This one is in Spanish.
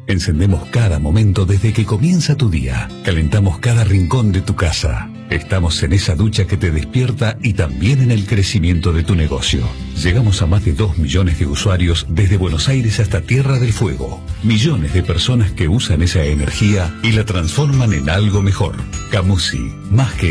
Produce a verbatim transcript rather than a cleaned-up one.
Encendemos cada momento desde que comienza tu día. Calentamos cada rincón de tu casa. Estamos en esa ducha que te despierta y también en el crecimiento de tu negocio. Llegamos a más de dos millones de usuarios desde Buenos Aires hasta Tierra del Fuego. Millones de personas que usan esa energía y la transforman en algo mejor. Camusi, más que